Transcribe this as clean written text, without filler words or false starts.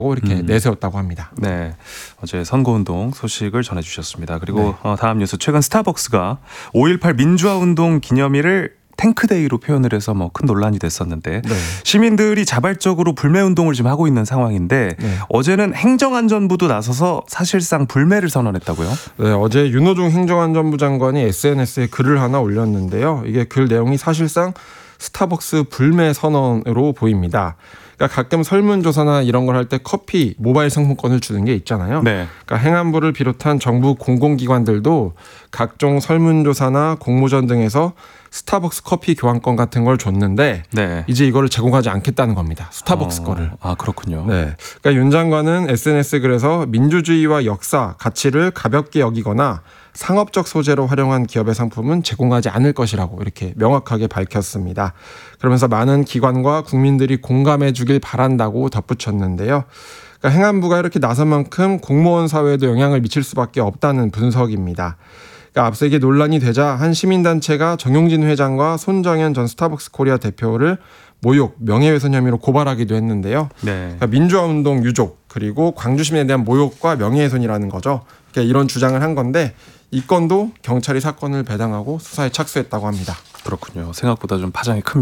이렇게 내세웠다고 합니다. 네, 어제 선거운동 소식을 전해주셨습니다. 그리고 다음 뉴스, 최근 스타벅스가 5.18 민주화운동 기념일을 탱크데이로 표현을 해서 큰 논란이 됐었는데 시민들이 자발적으로 불매운동을 지금 하고 있는 상황인데 어제는 행정안전부도 나서서 사실상 불매를 선언했다고요? 네, 어제 윤호중 행정안전부 장관이 SNS에 글을 하나 올렸는데요. 이게 글 내용이 사실상 스타벅스 불매 선언으로 보입니다. 그러니까 가끔 설문조사나 이런 걸 할 때 커피, 모바일 상품권을 주는 게 있잖아요. 그러니까 행안부를 비롯한 정부 공공기관들도 각종 설문조사나 공모전 등에서 스타벅스 커피 교환권 같은 걸 줬는데 이제 이거를 제공하지 않겠다는 겁니다. 스타벅스 거를. 아, 그렇군요. 네. 그러니까 윤 장관은 SNS 글에서 민주주의와 역사, 가치를 가볍게 여기거나 상업적 소재로 활용한 기업의 상품은 제공하지 않을 것이라고 이렇게 명확하게 밝혔습니다. 그러면서 많은 기관과 국민들이 공감해 주길 바란다고 덧붙였는데요. 그러니까 행안부가 이렇게 나선 만큼 공무원 사회에도 영향을 미칠 수밖에 없다는 분석입니다. 그러니까 앞서 이게 논란이 되자 한 시민단체가 정용진 회장과 손정현 전 스타벅스 코리아 대표를 모욕, 명예훼손 혐의로 고발하기도 했는데요. 그러니까 민주화운동 유족 그리고 광주시민에 대한 모욕과 명예훼손이라는 거죠. 그러니까 이런 주장을 한 건데 이 건도 경찰이 사건을 배당하고 수사에 착수했다고 합니다. 그렇군요. 생각보다 좀 파장이 큽니다.